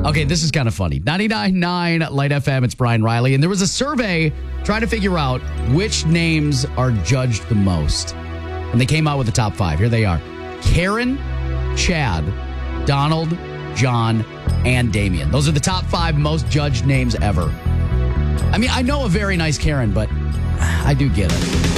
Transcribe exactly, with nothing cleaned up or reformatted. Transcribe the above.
Okay, this is kind of funny. ninety-nine point nine Light F M, it's Brian Riley. And there was a survey trying to figure out which names are judged the most. And they came out with the top five. Here they are. Karen, Chad, Donald, John, and Damien. Those are the top five most judged names ever. I mean, I know a very nice Karen, but I do get it.